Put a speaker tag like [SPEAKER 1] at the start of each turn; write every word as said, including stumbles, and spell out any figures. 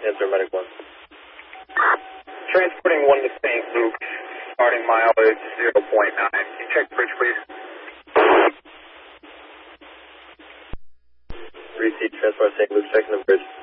[SPEAKER 1] Answer medic one.
[SPEAKER 2] Transporting one to Saint Luke, starting mileage zero point nine. Can you check the bridge, please?
[SPEAKER 1] Repeat, transport Saint Luke, checking the bridge.